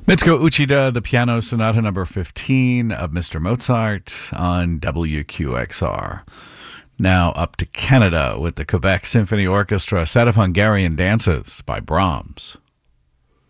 Mitsuko Uchida, the Piano Sonata number 15 of Mr. Mozart on WQXR. Now up to Canada with the Quebec Symphony Orchestra, a set of Hungarian dances by Brahms.